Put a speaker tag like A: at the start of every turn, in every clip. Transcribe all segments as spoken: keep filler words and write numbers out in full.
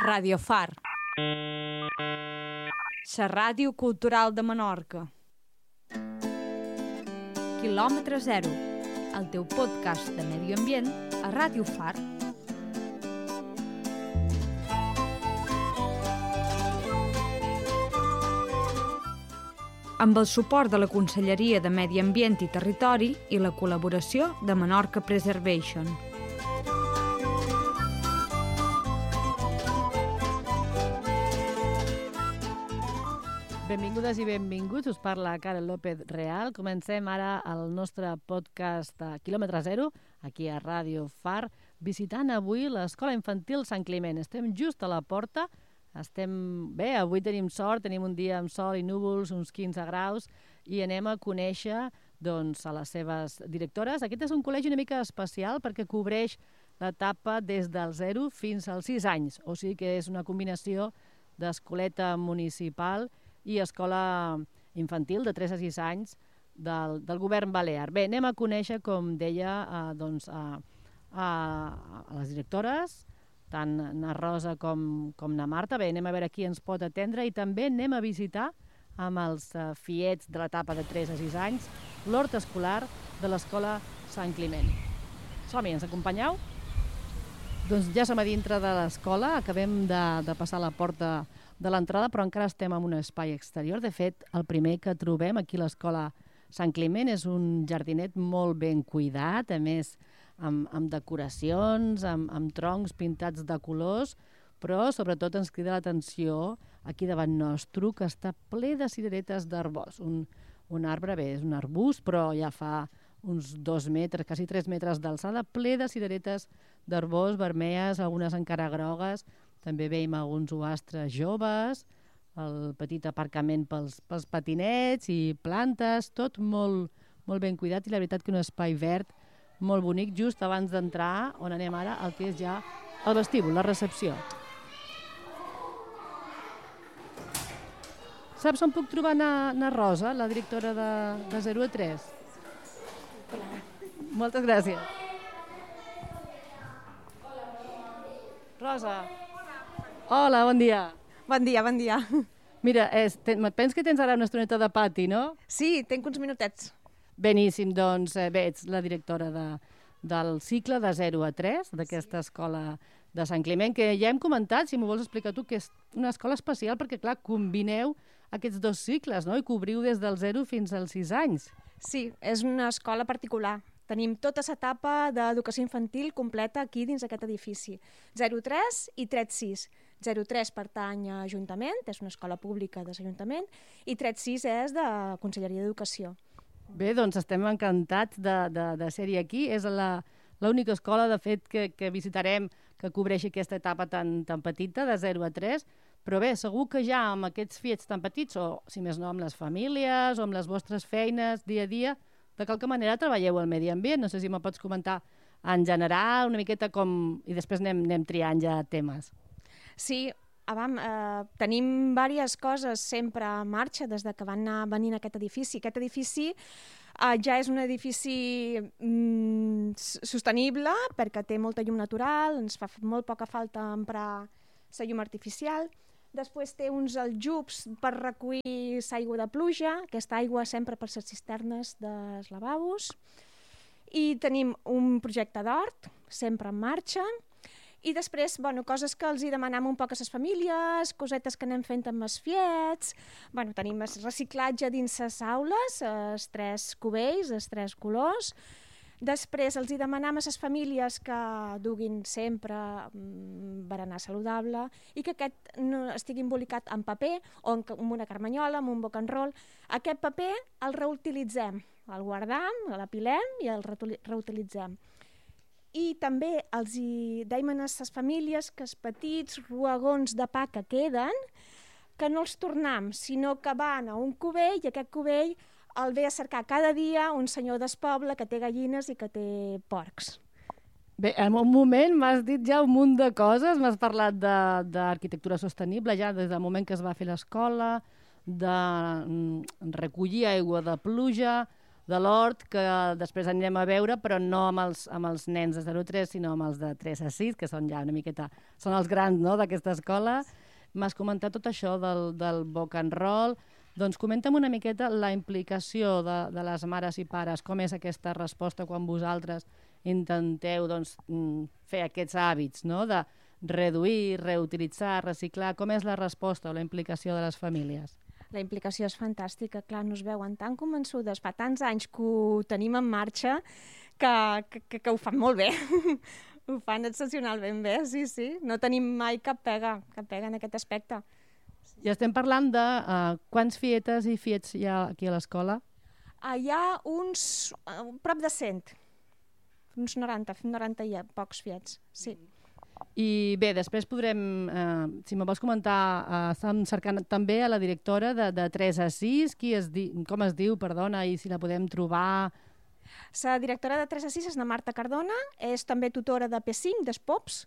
A: Radio Far, la ràdio cultural de Menorca. Quilòmetre zero, el teu podcast de medi ambient a Radio Far. Amb el suport de la Conselleria de Medi Ambient i Territori i la col·laboració de Menorca Preservation.
B: Benvingudes i benvinguts, us parla Karen López Real. Comencem ara el nostre podcast a Quilòmetre Zero, aquí a Ràdio Far, visitant avui l'Escola Infantil Sant Climent. Estem just a la porta, estem bé, avui tenim sort, tenim un dia amb sol i núvols, uns quinze graus, i anem a conèixer doncs, a les seves directores. Aquest és un col·legi una mica especial perquè cobreix l'etapa des del zero fins als sis anys, o sigui que és una combinació d'escoleta municipal i escola infantil de tres a sis anys del, del govern balear. Bé, anem a conèixer, com deia, eh, doncs, a, a, a les directores, tant na Rosa com, com na Marta. Bé, anem a veure qui ens pot atendre i també anem a visitar amb els uh, fiets de l'etapa de tres a sis anys l'hort escolar de l'Escola Sant Climent. Som-hi, ens acompanyeu? Doncs ja som a dintre de l'escola, acabem de, de passar la porta de l'entrada, però encara estem en un espai exterior. De fet, el primer que trobem aquí a l'Escola Sant Climent és un jardinet molt ben cuidat, a més amb, amb decoracions, amb, amb troncs pintats de colors, però sobretot ens crida l'atenció aquí davant nostre, que està ple de cireretes d'arbós. Un, un arbre, bé, és un arbust, però ja fa uns dos metres, quasi tres metres d'alçada, ple de cireretes d'arbós vermelles, algunes encara grogues. També veiem alguns hoastres joves, el petit aparcament pels, pels patinets i plantes, tot molt, molt ben cuidat i la veritat que un espai verd molt bonic just abans d'entrar on anem ara, el que és ja el vestíbul, la recepció. Saps on puc trobar na, na Rosa, la directora de, de zero a tres? Moltes gràcies. Rosa. Hola, bon dia.
C: Bon dia, bon dia.
B: Mira, és, ten, penso que tens ara una estoneta de pati, no?
C: Sí, tinc uns minutets.
B: Beníssim, doncs eh, bé, ets la directora de, del cicle de zero a tres d'aquesta sí. Escola de Sant Climent, que ja hem comentat, si m'ho vols explicar tu, que és una escola especial perquè, clar, combineu aquests dos cicles, no? I cobriu des del zero fins als sis anys.
C: Sí, és una escola particular. Tenim tota l'etapa d'educació infantil completa aquí dins aquest edifici. zero a tres i tres a sis. zero a tres pertany a Ajuntament, és una escola pública de l'Ajuntament, i tres a sis és de Conselleria d'Educació.
B: Bé, doncs estem encantats de, de, de ser-hi aquí. És l'única escola, de fet, que, que visitarem que cobreixi aquesta etapa tan, tan petita, de zero a tres, però bé, segur que ja amb aquests fiets tan petits, o si més no amb les famílies, o amb les vostres feines dia a dia, de qualque manera treballeu al medi ambient. No sé si me pots comentar en general una miqueta com... i després anem, anem triant ja temes.
C: Sí, avam, eh, tenim diverses coses sempre en marxa des de que van anar venint aquest edifici. Aquest edifici eh, ja és un edifici mm, sostenible perquè té molta llum natural, ens fa molt poca falta emprar la llum artificial. Després té uns aljubs per recollir l'aigua de pluja, aquesta aigua sempre per les cisternes dels lavabos. I tenim un projecte d'hort, sempre en marxa. I després, bueno, coses que els hi demanem un poc a les famílies, cosetes que anem fent amb els fiets. Bueno, tenim el reciclatge dins les aules, els tres cubells, els tres colors. Després els hi demanem a les famílies que duguin sempre berenar saludable i que aquest no estigui embolicat en paper o en una carmanyola, en un boc and roll. Aquest paper el reutilitzem, el guardam, l'apilem i el reutilitzem. I també els hi dèiem a les famílies que els petits ruagons de pa que queden, que no els tornem, sinó que van a un cubell i aquest cubell el ve a cercar cada dia un senyor del poble que té gallines i que té porcs.
B: Bé, en un moment m'has dit ja un munt de coses, m'has parlat d'arquitectura sostenible ja des del moment que es va fer l'escola, de recollir aigua de pluja, de l'Hort, que després anirem a veure, però no amb els, amb els nens de zero a tres, sinó amb els de tres a sis, que són ja una miqueta, són els grans, no?, d'aquesta escola. M'has comentat tot això del, del boc and roll. Doncs comenta'm una miqueta la implicació de, de les mares i pares, com és aquesta resposta quan vosaltres intenteu doncs, fer aquests hàbits, no?, de reduir, reutilitzar, reciclar. Com és la resposta o la implicació de les famílies?
C: La implicació és fantàstica, clar, no es veuen tan convençudes, fa tants anys que ho tenim en marxa que, que, que ho fan molt bé. Ho fan excepcionalment bé, sí, sí. No tenim mai cap pega, cap pega en aquest aspecte.
B: I estem parlant de uh, quants fietes i fiets hi ha aquí a l'escola?
C: Uh, hi ha uns, uh, prop de cent, uns noranta, noranta i pocs fiets, sí.
B: I bé, després podrem, eh, si me vols comentar, eh, estem cercant també a la directora de, de tres a sis, qui es di, com es diu, perdona, i si la podem trobar.
C: La directora de tres a sis és la Marta Cardona, és també tutora de P cinc, d'Espops,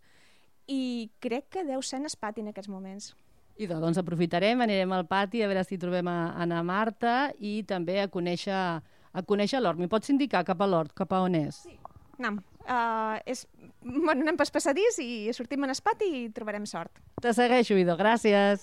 C: i crec que deu ser en el pati en aquests moments.
B: I doncs aprofitarem, anirem al pati a veure si trobem a, a na Marta i també a conèixer, a conèixer l'hort. M'hi pots indicar cap a l'hort, cap a on és?
C: Sí, anem. Uh, és, bueno, anem pel passadís i sortim en el pati i trobarem sort.
B: Te segueixo, Ido, gràcies.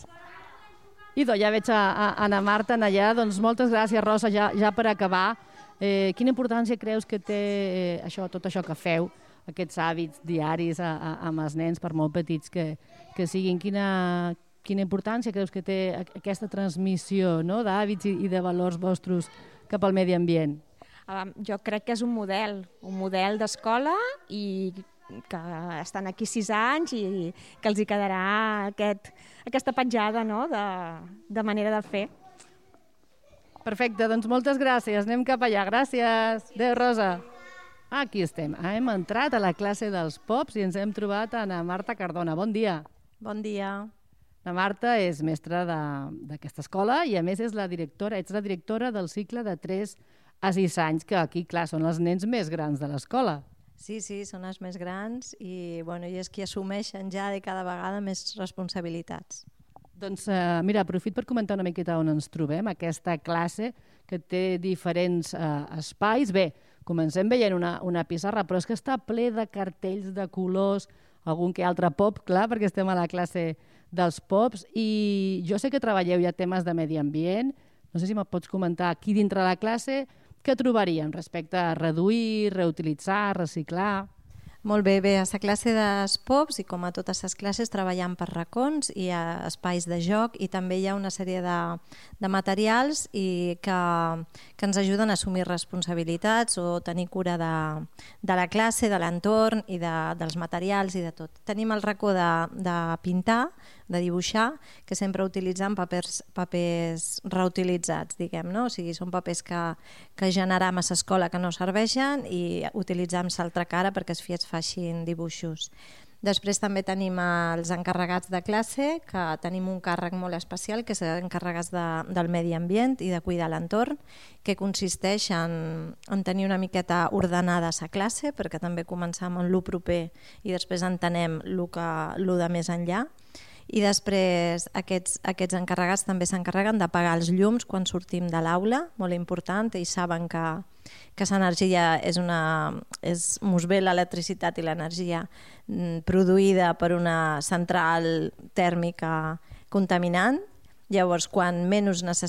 B: Ido, ja veig a, a, a na Marta allà, doncs moltes gràcies, Rosa, ja, ja per acabar. Eh, quina importància creus que té eh, això, tot això que feu, aquests hàbits diaris a, a, amb els nens, per molt petits que, que siguin? Quina, quina importància creus que té aquesta transmissió, no?, d'hàbits i, i de valors vostres cap al medi ambient?
C: Uh, jo crec que és un model, un model d'escola i que estan aquí sis anys i que els hi quedarà aquest, aquesta petjada, no?, de, de manera de fer.
B: Perfecte, doncs moltes gràcies. Anem cap allà. Gràcies. Adéu, Rosa. Aquí estem. Hem entrat a la classe dels pops i ens hem trobat a na Marta Cardona. Bon dia.
D: Bon dia.
B: La Marta és mestra d'aquesta escola i a més és la directora, ets la directora del cicle de tres a sis anys, que aquí, clar, són els nens més grans de l'escola.
D: Sí, sí, són els més grans i, bueno, i és qui assumeixen ja de cada vegada més responsabilitats.
B: Doncs eh, mira, aprofit per comentar una miqueta on ens trobem, aquesta classe que té diferents eh, espais. Bé, comencem veient una, una pissarra, però és que està ple de cartells de colors, algun que altre pop, clar, perquè estem a la classe dels pops, i jo sé que treballeu ja temes de medi ambient. No sé si me pots comentar aquí dintre la classe què trobaríem respecte a reduir, reutilitzar, reciclar.
D: Molt bé, bé, a la classe d'Espops i com a totes les classes treballant per racons, hi ha espais de joc i també hi ha una sèrie de, de materials i que, que ens ajuden a assumir responsabilitats o tenir cura de, de la classe, de l'entorn i de, dels materials i de tot. Tenim el racó de, de pintar, de dibuixar, que sempre utilitzem papers, papers reutilitzats, diguem, no? O sigui, són papers que, que generam a l'escola que no serveixen i utilitzem l'altra cara perquè els fiets facin dibuixos. Després també tenim els encarregats de classe, que tenim un càrrec molt especial, que és encarregats de, del medi ambient i de cuidar l'entorn, que consisteix en, en tenir una miqueta ordenada la classe, perquè també comencem amb lo proper i després entenem lo que, lo de més enllà. I després aquests, aquests encarregats també s'encarreguen d'apagar els llums quan sortim de l'aula, molt important, i saben que, que l'energia és una... És, mos ve l'electricitat i l'energia produïda per una central tèrmica contaminant. Llavors, quan menys necessitem